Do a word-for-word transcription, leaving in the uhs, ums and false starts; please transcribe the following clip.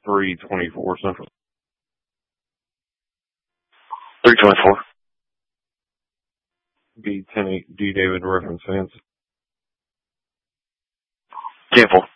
three twenty-four Central. three twenty-four. B ten eight D David reference hands. ten four.